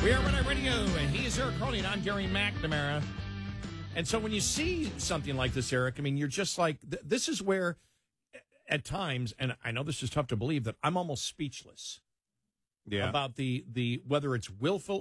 We are Red Eye Radio, and he is Eric Carly, and I'm Gary McNamara. And so when you see something like this, Eric, I mean, you're just like, this is where, at times, and I know this is tough to believe, that I'm almost speechless about the whether it's willful